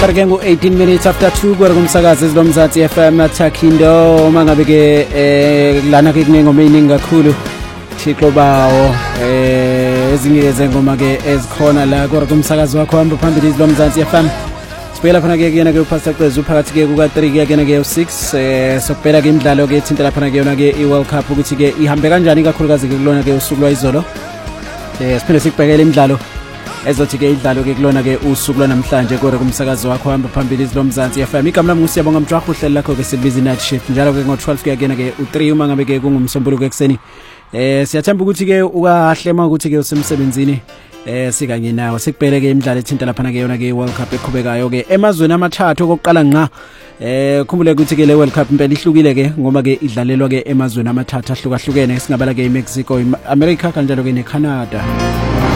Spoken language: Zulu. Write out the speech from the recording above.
ke ngu 18 minutes after 2 kwara kumsakazi ezilomzansi FM Athakindo mangabe ke lana ke kunengoma eziningi kakhulu Thixo bawo ezinye zengoma ke ezikhona la kwara kumsakazi wakho hamba phambili ezilomzansi FM sibheka khona ke kuyena ke uPastor Qezu phakathi ke kuka 3 ke kuyena ke u6 sokubheka ke imidlalo ke thintela phana ke yona ke iWorld Cup ukuthi ke ihambe kanjani kakhulukazi ke kulona ke usuku lwayizolo siphinde sikubhekele imidlalo ezothi ke idlalo ke kulona ke usuku lwanamhlanje kodwa kumsakazi wakho hamba phambili izilomzansi FM igama lami ngusiyabonga Mjwahu uhlelo lakho ke sibizi night shift njalo ke ngo12 ke kuyena ke u3 uma ngabe ke kungumsombuluko ekseni siyathemba ukuthi ke ukahlema ukuthi ke usemsebenzini sikanye nawe sikubhele ke imidlalo ethinta lapha ke yona ke World Cup eqhubekayo ke emazweni amathathu okokuqala nqa khumbule ukuthi ke le World Cup impela ihlukile ke ngoba ke idlalelwa ke emazweni amathathu ahlukahlukene singabala ke eMexico, eAmerica kanjalo ke neCanada